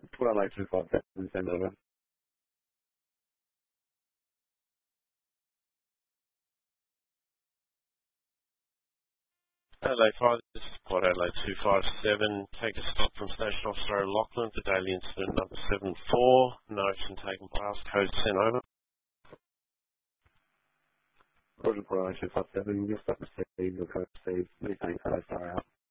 Put on like 257 and send over. Adelaide 5, this is Port Adelaide 257. Take a stop from Station Officer O'Loughlin for daily incident number 74. No action taken by us. Code sent over. Roger, Port Adelaide 257. You'll stop receiving your code received. Many thanks, hello, sorry out.